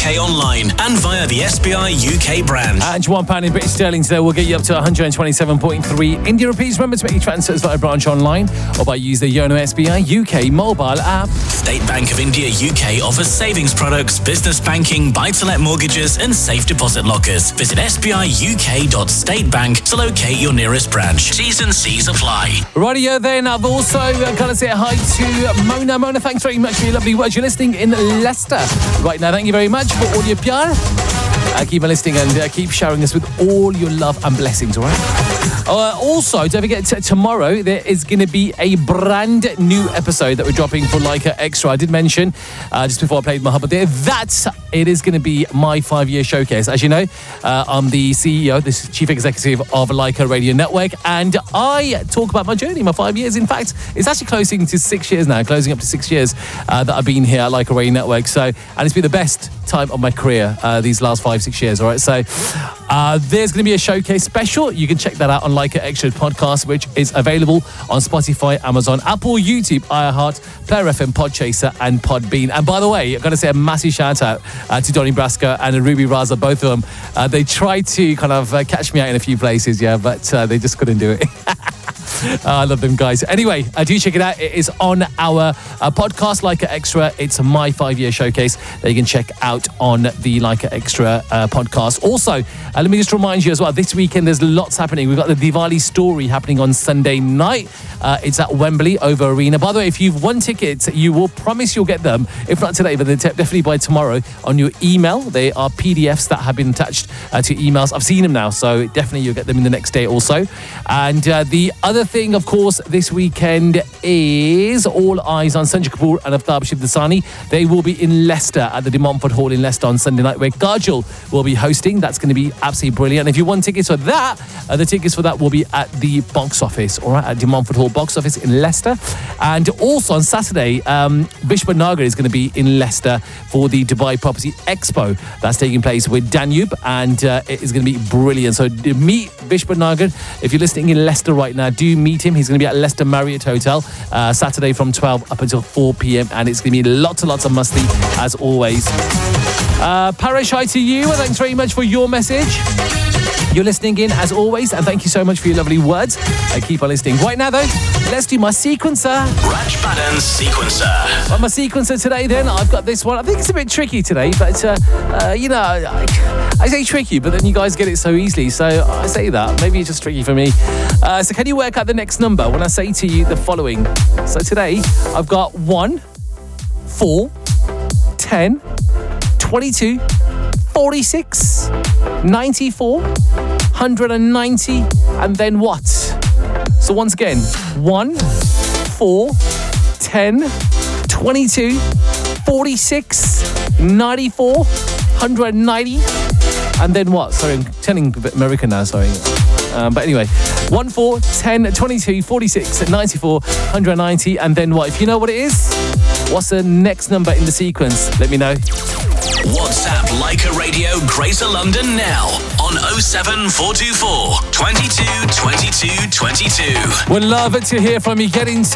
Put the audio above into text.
UK online and via the SBI UK brand. And £1 in British sterling today will get you up to 127.3 India rupees. Remember to make your transfers via branch online or by using the Yono SBI UK mobile app. State Bank of India UK offers savings products, business banking, buy-to-let mortgages and safe deposit lockers. Visit sbiuk.statebank to locate your nearest branch. T's and C's apply. Rightio then, I've also got to say hi to Mona. Mona, thanks very much for your lovely words. You're listening in Leicester right now. Thank you very much for all your pyar. Keep on listening and keep showering us with all your love and blessings, all right? Also, don't forget, tomorrow there is going to be a brand new episode that we're dropping for Leica Extra. I did mention, just before I played my hubba there, that it is going to be my 5-year showcase. As you know, I'm the CEO, the Chief Executive of Leica Radio Network, and I talk about my journey, my 5 years. In fact, it's actually closing up to 6 years that I've been here at Leica Radio Network. So, and it's been the best time of my career these last 5-6 years, all right? So there's going to be a showcase special. You can check that out on Leica Extra podcast, which is available on Spotify, Amazon, Apple, YouTube, iHeart, Player FM, Podchaser and Podbean. And by the way, I've got to say a massive shout out to Donny Brasco and Ruby Raza, both of them. They tried to kind of catch me out in a few places, but they just couldn't do it. I love them guys. Anyway, do check it out. It is on our podcast, Leica Extra. It's my 5-year showcase that you can check out on the Leica Extra podcast. Also, let me just remind you as well, this weekend there's lots happening. We've got the Diwali story happening on Sunday night. It's at Wembley Over Arena. By the way, if you've won tickets, you will promise you'll get them. If not today, but definitely by tomorrow on your email. They are PDFs that have been attached to emails. I've seen them now, so definitely you'll get them in the next day also. And the other thing, of course, this weekend is all eyes on Sanjay Kapoor and Aftab Shivdasani. They will be in Leicester at the De Montfort Hall in Leicester on Sunday night, where Kajol will be hosting. That's going to be absolutely brilliant. And if you want tickets for that, the tickets for that will be at the box office, all right, at De Montfort Hall box office in Leicester. And also on Saturday, Bishpa Nagar is going to be in Leicester for the Dubai Property Expo that's taking place with Danube, and it is going to be brilliant. So meet Bishpa Nagar. If you're listening in Leicester right now, do meet him. He's going to be at Leicester Marriott Hotel Saturday from 12 up until 4 p.m. and it's going to be lots and lots of musty as always. Parish, hi to you. Thanks very much for your message. You're listening in as always, and thank you so much for your lovely words. Keep on listening. Right now though, let's do my sequencer. Raj Badan's sequencer. On my sequencer today then, I've got this one. I think it's a bit tricky today, but I say tricky, but then you guys get it so easily, so I say that. Maybe it's just tricky for me. So can you work out the next number when I say to you the following? So today, I've got 1, 4, 10, 22, 46, 94, 190, and then what? So once again, 1, 4, 10, 22, 46, 94, 190, and then what? Sorry, I'm turning a bit American now, sorry. But anyway, 1, 4, 10, 22, 46, 94, 190, and then what? If you know what it is, what's the next number in the sequence? Let me know. WhatsApp Leica Radio Greater London now on 07424 22 22 22. We'd love to hear from you. Get in touch.